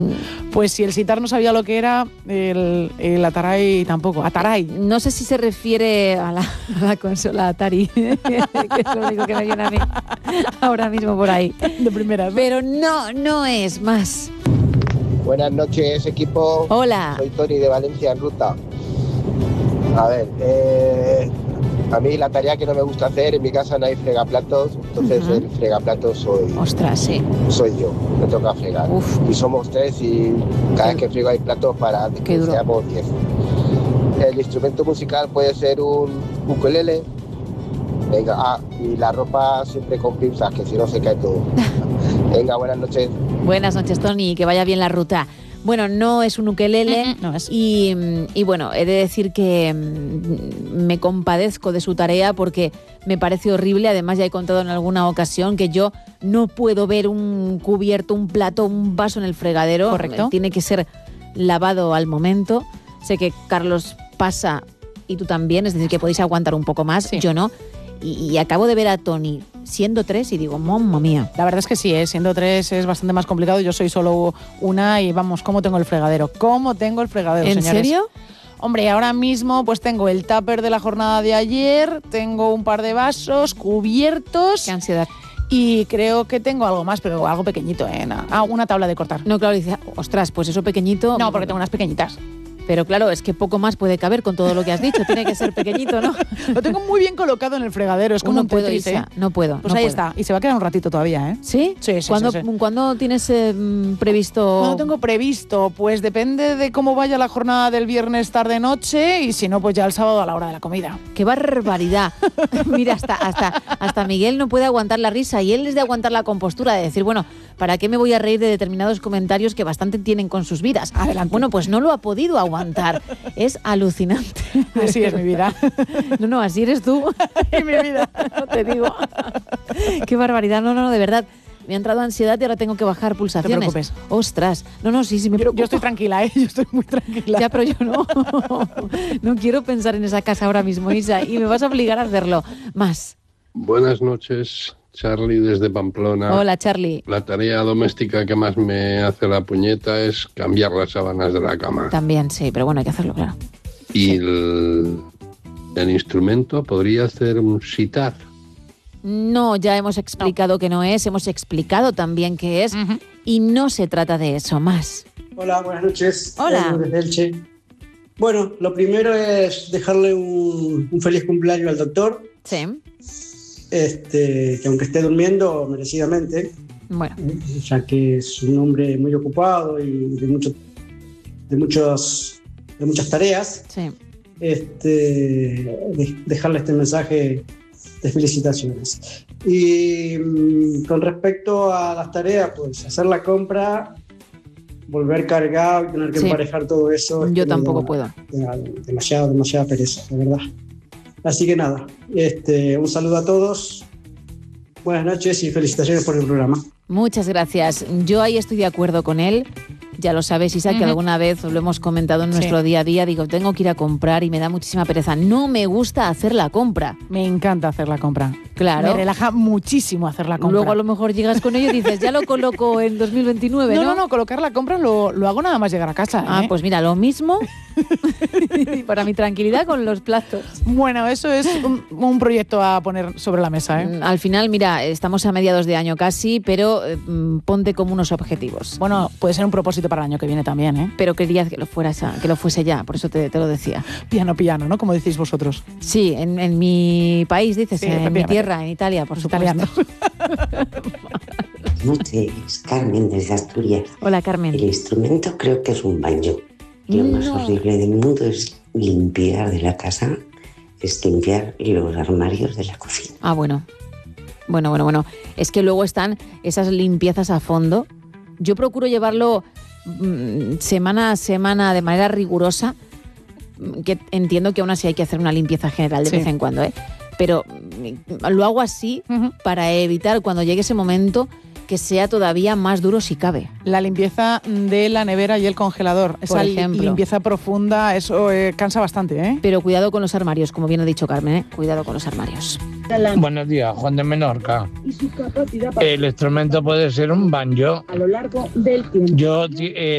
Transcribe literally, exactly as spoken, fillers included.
Pues si el sitar no sabía lo que era, el, el Ataray tampoco. Ataray. No sé si se refiere a la, a la consola Atari, que es lo único que me viene a mí ahora mismo por ahí. De primeras, ¿no? Pero no, no es más. Buenas noches, equipo. Hola. Soy Tony de Valencia en Ruta. A ver, eh, a mí la tarea que no me gusta hacer, en mi casa no hay fregaplatos, entonces uh-huh. el fregaplatos soy, Ostras, sí. soy yo, me toca fregar. Uf. Y somos tres y cada vez que friego hay platos para que duro. seamos diez. El instrumento musical puede ser un ukelele. Venga, ah, y la ropa siempre con pinzas, que si no se cae todo. Venga, buenas noches. Buenas noches, Tony, que vaya bien la ruta. Bueno, no es un ukelele no es. Y, y bueno, he de decir que me compadezco de su tarea porque me parece horrible. Además, ya he contado en alguna ocasión que yo no puedo ver un cubierto, un plato, un vaso en el fregadero. Correcto. Tiene que ser lavado al momento. Sé que Carlos pasa y tú también, es decir, que podéis aguantar un poco más, sí. Yo no. Y, y acabo de ver a Tony siendo tres y digo, mamma mía. La verdad es que sí, ¿eh? Siendo tres es bastante más complicado. Yo soy solo una y vamos, ¿cómo tengo el fregadero? ¿Cómo tengo el fregadero, ¿En señores? serio? Hombre, ahora mismo pues tengo el tupper de la jornada de ayer, tengo un par de vasos cubiertos. Qué ansiedad. Y creo que tengo algo más, pero algo pequeñito, ¿eh? Ah, una tabla de cortar. No, claro, dice, ostras, pues eso pequeñito. No, porque tengo unas pequeñitas. Pero claro, es que poco más puede caber con todo lo que has dicho. Tiene que ser pequeñito, ¿no? Lo tengo muy bien colocado en el fregadero. Es como no un puedo, Tetris, Isa, ¿eh? No puedo. Pues no ahí puedo. está. Y se va a quedar un ratito todavía, ¿eh? ¿Sí? Sí, sí. ¿Cuándo, sí, sí. ¿Cuándo tienes eh, previsto...? ¿Cuándo tengo previsto? Pues depende de cómo vaya la jornada del viernes tarde-noche y si no, pues ya el sábado a la hora de la comida. ¡Qué barbaridad! Mira, hasta, hasta, hasta Miguel no puede aguantar la risa y él es de aguantar la compostura, de decir, bueno, ¿para qué me voy a reír de determinados comentarios que bastante tienen con sus vidas? Adelante. Bueno, pues no lo ha podido aguantar. Es alucinante. Así es mi vida. No, no, así eres tú. Y mi vida. No te digo. Qué barbaridad. No, no, no, de verdad. Me ha entrado ansiedad y ahora tengo que bajar pulsaciones. No te preocupes. Ostras. No, no, sí, sí me preocupa. Yo estoy tranquila, ¿eh? Yo estoy muy tranquila. Ya, pero yo no. No quiero pensar en esa casa ahora mismo, Isa, y me vas a obligar a hacerlo. Más. Buenas noches, Charlie desde Pamplona. Hola, Charlie. La tarea doméstica que más me hace la puñeta es cambiar las sábanas de la cama. También, sí, pero bueno, hay que hacerlo, claro. Y sí. el, el instrumento podría hacer un sitar. No, ya hemos explicado no. que no es, hemos explicado también qué es, uh-huh. y no se trata de eso, más. Hola, buenas noches. Hola. Desde Elche. Bueno, lo primero es dejarle un, un feliz cumpleaños al doctor. Sí. Este, que aunque esté durmiendo, merecidamente. Bueno. Ya que es un hombre muy ocupado y de, mucho, de, muchos, de muchas tareas. Sí. Este, de, dejarle este mensaje de felicitaciones. Y mm, con respecto a las tareas, pues hacer la compra, volver cargado y tener que sí. emparejar todo eso. Yo tampoco da, puedo. Da, demasiado, demasiada pereza, de verdad. Así que nada, este, un saludo a todos, buenas noches y felicitaciones por el programa. Muchas gracias. Yo ahí estoy de acuerdo con él. Ya lo sabes, Isa, uh-huh. que alguna vez lo hemos comentado en nuestro sí. día a día. Digo, tengo que ir a comprar y me da muchísima pereza. No me gusta hacer la compra. Me encanta hacer la compra. Claro. Me relaja muchísimo hacer la compra. Luego a lo mejor llegas con ello y dices, ya lo coloco en dos mil veintinueve, ¿no? No, no, no, colocar la compra lo, lo hago nada más llegar a casa. ¿eh? Ah, pues mira, lo mismo para mi tranquilidad con los platos. Bueno, eso es un, un proyecto a poner sobre la mesa, ¿eh? Al final, mira, estamos a mediados de año casi, pero eh, ponte como unos objetivos. Bueno, puede ser un propósito para el año que viene también, ¿eh? Pero quería que lo fuera ya, que lo fuese ya, por eso te, te lo decía. Piano, piano, ¿no? Como decís vosotros. Sí, en, en mi país, dices, sí, en mi tierra, en Italia, por supuesto. Italiano. Buenas noches, Carmen desde Asturias. Hola, Carmen. El instrumento creo que es un banjo. Lo no. más horrible del mundo es limpiar de la casa, es limpiar los armarios de la cocina. Ah, bueno. Bueno, bueno, bueno. Es que luego están esas limpiezas a fondo. Yo procuro llevarlo mmm, semana a semana de manera rigurosa, que entiendo que aún así hay que hacer una limpieza general de sí. vez en cuando, ¿eh? Pero lo hago así uh-huh. para evitar cuando llegue ese momento que sea todavía más duro si cabe. La limpieza de la nevera y el congelador. Por Esa ejemplo. limpieza profunda, eso eh, cansa bastante, ¿eh? Pero cuidado con los armarios, como bien ha dicho Carmen, ¿eh? Cuidado con los armarios. Buenos días, Juan de Menorca. El instrumento puede ser un banjo. A lo largo del tiempo. Yo eh,